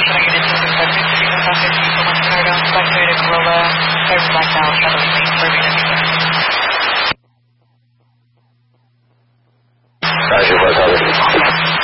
Can I get into the subject to be the topic for Montenegro, Black Toyota Corolla, Cyber Black Down, Shadow Lane, Bourbon, Roger, was already.